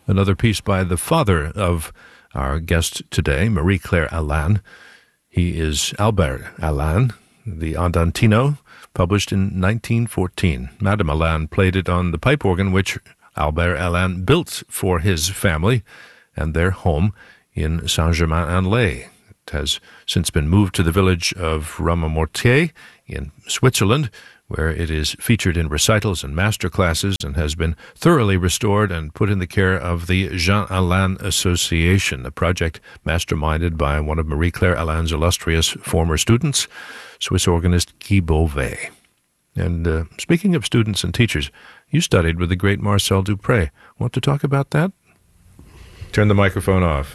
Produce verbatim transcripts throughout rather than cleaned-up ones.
Another piece by the father of our guest today, Marie-Claire Alain. He is Albert Alain, the Andantino, published in nineteen fourteen. Madame Alain played it on the pipe organ, which Albert Alain built for his family and their home in Saint-Germain-en-Laye. It has since been moved to the village of Ramamortier in Switzerland, where it is featured in recitals and master classes and has been thoroughly restored and put in the care of the Jean Alain Association, a project masterminded by one of Marie-Claire Alain's illustrious former students, Swiss organist Guy Beauvais. And uh, speaking of students and teachers, you studied with the great Marcel Dupré. Want to talk about that? Turn the microphone off.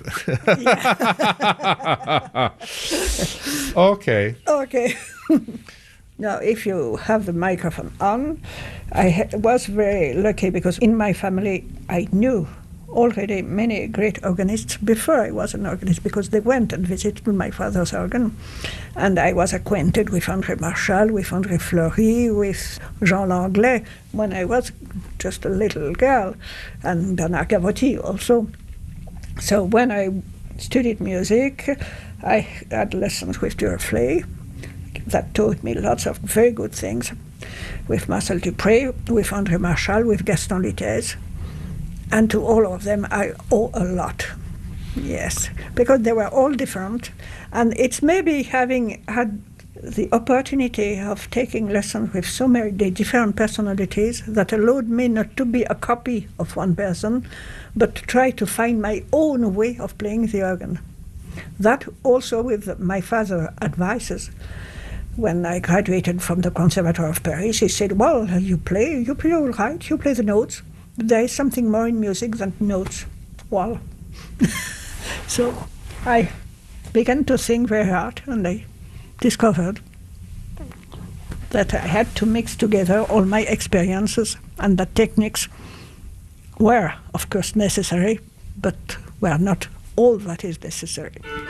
Okay. Okay. Now, if you have the microphone on, I ha- was very lucky because in my family I knew already many great organists before I was an organist, because they went and visited my father's organ. And I was acquainted with André Marchal, with André Fleury, with Jean Langlais when I was just a little girl, and Bernard Gavotti also. So when I studied music, I had lessons with Duruflé that taught me lots of very good things, with Marcel Dupré, with André Marchal, with Gaston Litez. And to all of them I owe a lot, yes, because they were all different. And it's maybe having had the opportunity of taking lessons with so many different personalities that allowed me not to be a copy of one person, but to try to find my own way of playing the organ. That also with my father's advices. When I graduated from the Conservatoire of Paris, he said, well, you play, you play all right, you play the notes. But there is something more in music than notes. Well, so I began to think very hard, and I discovered that I had to mix together all my experiences, and that techniques were, of course, necessary, but were not all that is necessary.